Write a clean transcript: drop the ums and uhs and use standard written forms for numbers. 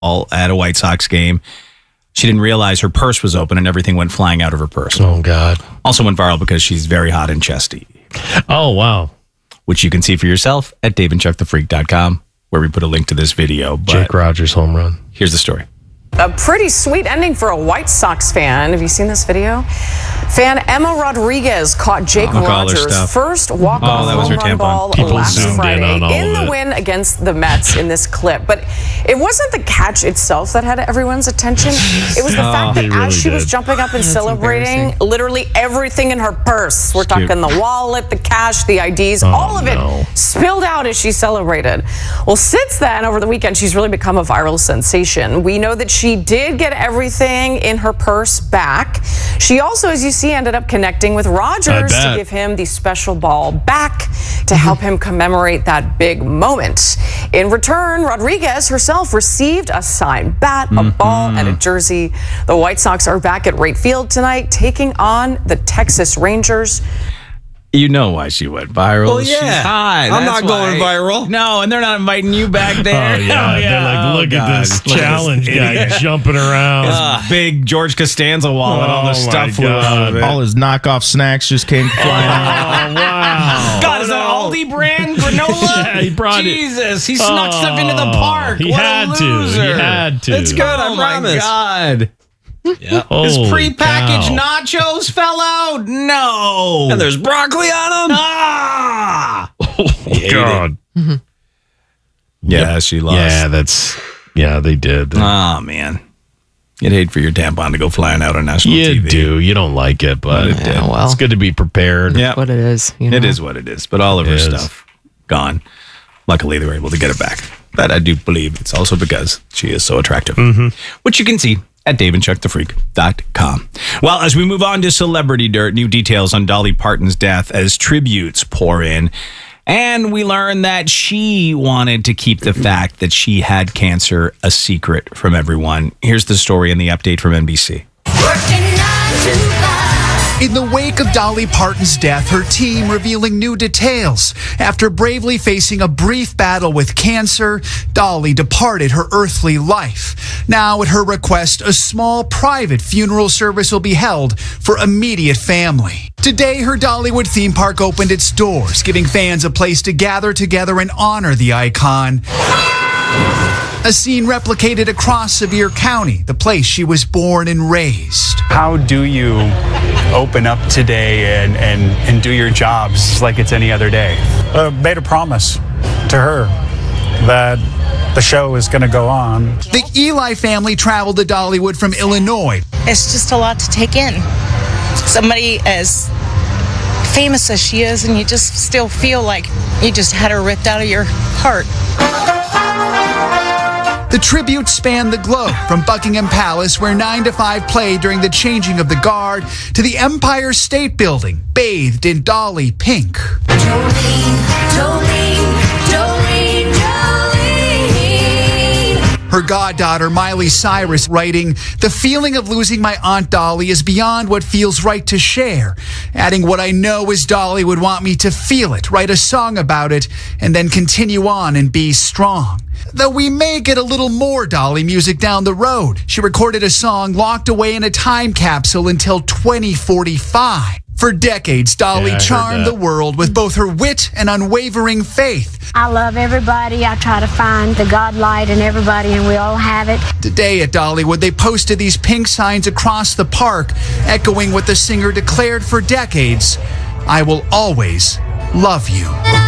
all at a White Sox game. She didn't realize her purse was open and everything went flying out of her purse. Oh, God. Also went viral because she's very hot and chesty. Oh, wow. Which you can see for yourself at daveandchuckthefreak.com, where we put a link to this video. But Jake Rogers home run. here's the story. A pretty sweet ending for a White Sox fan. Have you seen this video? Fan Emma Rodriguez caught Jake Rogers' first walk-off home run ball last Friday in the win against the Mets in this clip. But it wasn't the catch itself that had everyone's attention. It was the fact that as she was jumping up and celebrating, literally everything in her purse, we're talking the wallet, the cash, the IDs, all of it spilled out as she celebrated. Well, since then, over the weekend, she's really become a viral sensation. We know that she did get everything in her purse back. She also, as you see, ended up connecting with Rogers to give him the special ball back to help him commemorate that big moment. In return, Rodriguez herself received a signed bat, a ball, and a jersey. The White Sox are back at Wright Field tonight, taking on the Texas Rangers. You know why she went viral. Well, yeah. She's hot. I'm not going viral. No, and they're not inviting you back there. Oh, yeah. They're like, look at this challenge guy jumping around. His big George Costanza wallet, all the stuff flew out of it. All his knockoff snacks just came flying out. Oh, wow. God, is that Aldi brand granola? Yeah, he brought Jesus, he snuck stuff into the park. He what had a to. loser. He had to. It's good, I promise. Oh, my God. Yeah. His Holy prepackaged cow. nachos fell out? No. And there's broccoli on them. Ah! Oh, God. Yeah, she lost. Yeah, they did. Oh, man. You'd hate for your tampon to go flying out on national You TV. do. You don't like it, but well. it's good to be prepared. Yeah. What it is. You know? It is what it is. But all of her stuff gone. Luckily, they were able to get it back. But I do believe it's also because she is so attractive, which you can see at daveandchuckthefreak.com. Well, as we move on to celebrity dirt, new details on Dolly Parton's death as tributes pour in. And we learn that she wanted to keep the fact that she had cancer a secret from everyone. Here's the story and the update from NBC. In the wake of Dolly Parton's death, her team revealing new details. After bravely facing a brief battle with cancer, Dolly departed her earthly life. Now, at her request, a small private funeral service will be held for immediate family. Today, her Dollywood theme park opened its doors, giving fans a place to gather together and honor the icon. A scene replicated across Sevier County, the place she was born and raised. How do you open up today and do your jobs like it's any other day? Made a promise to her that the show is going to go on. The Eli family traveled to Dollywood from Illinois. It's just a lot to take in. Somebody as famous as she is, and you just still feel like you just had her ripped out of your heart. The tribute spanned the globe, from Buckingham Palace, where 9 to 5 played during the changing of the guard, to the Empire State Building, bathed in Dolly pink. Her goddaughter, Miley Cyrus, writing, "The feeling of losing my Aunt Dolly is beyond what feels right to share," adding, "What I know is Dolly would want me to feel it, write a song about it, and then continue on and be strong." Though we may get a little more Dolly music down the road. She recorded a song locked away in a time capsule until 2045. For decades, Dolly charmed the world with both her wit and unwavering faith. I love everybody. I try to find the God light in everybody, and we all have it. Today at Dollywood, they posted these pink signs across the park, echoing what the singer declared for decades: "I will always love you."